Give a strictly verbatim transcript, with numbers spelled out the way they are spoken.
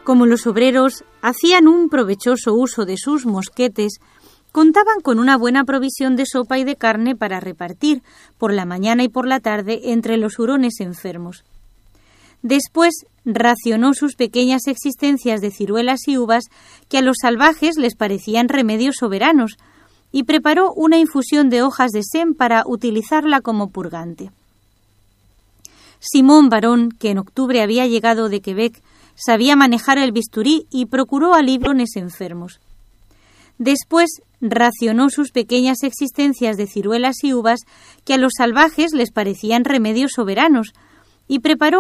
Como los obreros hacían un provechoso uso de sus mosquetes, contaban con una buena provisión de sopa y de carne para repartir por la mañana y por la tarde entre los hurones enfermos. Después racionó sus pequeñas existencias de ciruelas y uvas que a los salvajes les parecían remedios soberanos, y preparó una infusión de hojas de sem para utilizarla como purgante. Simón Barón, que en octubre había llegado de Quebec, sabía manejar el bisturí y procuró alivios enfermos. Después racionó sus pequeñas existencias de ciruelas y uvas que a los salvajes les parecían remedios soberanos, y preparó